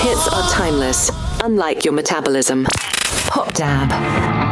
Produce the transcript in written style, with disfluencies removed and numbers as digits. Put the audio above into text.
hits are timeless, unlike your metabolism. Pop Dab.